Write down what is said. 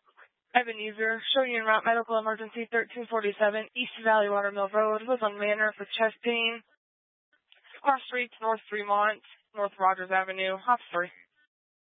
Ebenezer, show you en route, medical emergency 1347, East Valley Watermill Road, Woodland Manor for chest pain. Cross Streets, North Fremont, North Rogers Avenue, Hop 3.